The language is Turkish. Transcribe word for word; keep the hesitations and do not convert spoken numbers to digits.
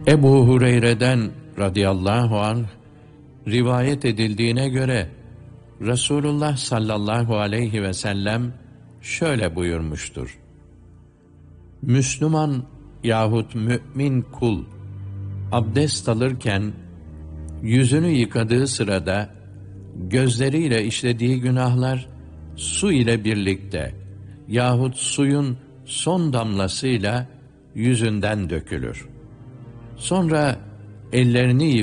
Ebu Hureyre'den radıyallahu anh rivayet edildiğine göre Resulullah sallallahu aleyhi ve sellem şöyle buyurmuştur: Müslüman yahut mümin kul abdest alırken yüzünü yıkadığı sırada gözleriyle işlediği günahlar su ile birlikte yahut suyun son damlasıyla yüzünden dökülür. Sonra ellerini